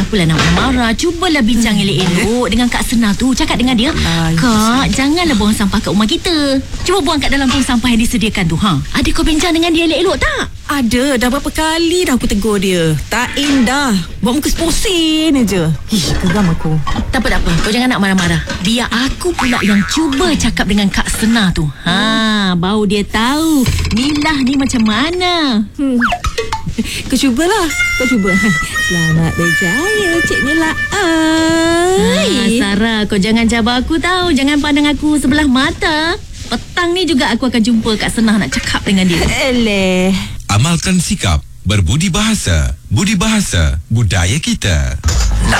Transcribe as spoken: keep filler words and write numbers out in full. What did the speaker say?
apalah nak marah. Cubalah bincang elok-elok dengan Kak Sena tu. Cakap dengan dia, Ah, Kak, janganlah buang sampah kat rumah kita. Cuba buang kat dalam tong sampah yang disediakan tu. Ha? Ada kau bincang dengan dia elok-elok tak? Ada, dah berapa kali dah aku tegur dia. Tak indah. Buat muka seposin aja. Ih, geram aku. Tak apa, tak apa. Kau jangan nak marah-marah. Biar aku pula yang cuba cakap dengan Kak Sena tu. Ha, baru dia tahu Milah ni macam mana. Hmm. Kau cubalah. Kau cuba. Selamat berjaya, Cik Mila. Ha, Sarah, kau jangan cabar aku tahu. Jangan pandang aku sebelah mata. Petang ni juga aku akan jumpa Kak Sena nak cakap dengan dia. Eleh. Amalkan sikap berbudi bahasa. Budi bahasa budaya kita.